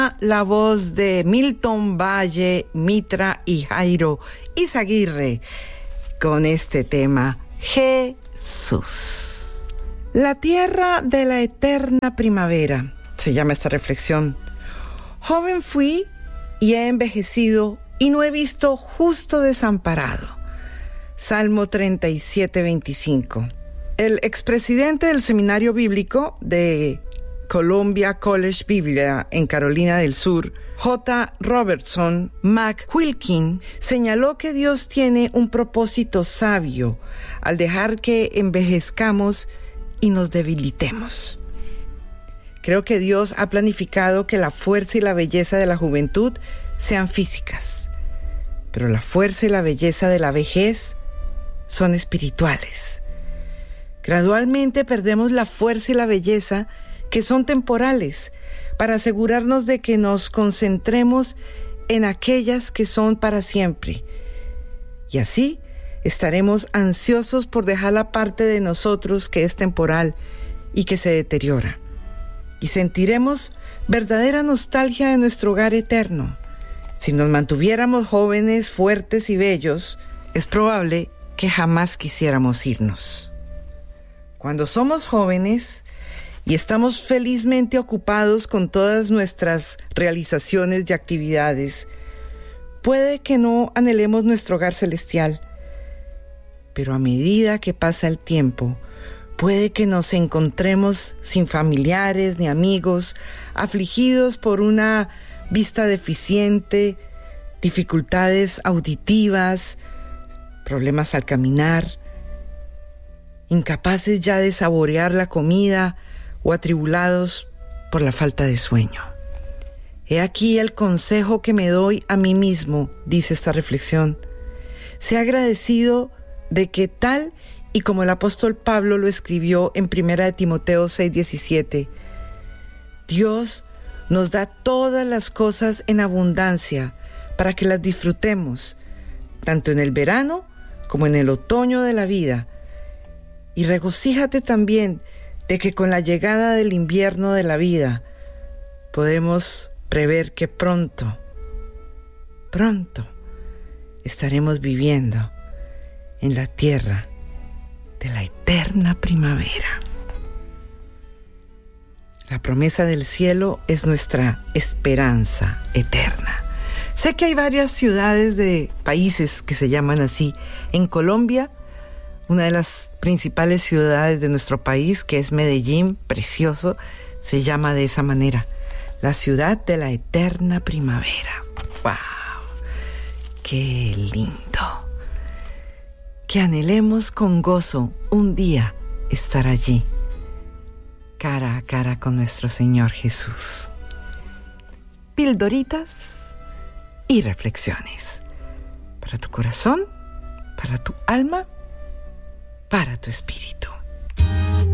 La voz de Milton Valle, Mitra y Jairo Izaguirre con este tema, Jesús. La tierra de la eterna primavera, se llama esta reflexión. Joven fui y he envejecido y no he visto justo desamparado. Salmo 37:25. El expresidente del Seminario Bíblico de Columbia College Biblia en Carolina del Sur, J. Robertson McQuilkin, señaló que Dios tiene un propósito sabio al dejar que envejezcamos y nos debilitemos. Creo que Dios ha planificado que la fuerza y la belleza de la juventud sean físicas, pero la fuerza y la belleza de la vejez son espirituales. Gradualmente perdemos la fuerza y la belleza que son temporales, para asegurarnos de que nos concentremos en aquellas que son para siempre. Y así estaremos ansiosos por dejar la parte de nosotros que es temporal y que se deteriora. Y sentiremos verdadera nostalgia de nuestro hogar eterno. Si nos mantuviéramos jóvenes, fuertes y bellos, es probable que jamás quisiéramos irnos. Cuando somos jóvenes y estamos felizmente ocupados con todas nuestras realizaciones y actividades, puede que no anhelemos nuestro hogar celestial, pero a medida que pasa el tiempo, puede que nos encontremos sin familiares ni amigos, afligidos por una vista deficiente, dificultades auditivas, problemas al caminar, incapaces ya de saborear la comida o atribulados por la falta de sueño. He aquí el consejo que me doy a mí mismo, dice esta reflexión. Sé agradecido de que tal y como el apóstol Pablo lo escribió en 1 Timoteo 6:17, Dios nos da todas las cosas en abundancia para que las disfrutemos, tanto en el verano como en el otoño de la vida. Y regocíjate también de que con la llegada del invierno de la vida podemos prever que pronto estaremos viviendo en la tierra de la eterna primavera. La promesa del cielo es nuestra esperanza eterna. Sé que hay varias ciudades de países que se llaman así. En Colombia, una de las principales ciudades de nuestro país, que es Medellín, precioso, se llama de esa manera, la ciudad de la eterna primavera. ¡Wow! ¡Qué lindo! Que anhelemos con gozo un día estar allí, cara a cara con nuestro Señor Jesús. Pildoritas y reflexiones para tu corazón, para tu alma, para tu espíritu.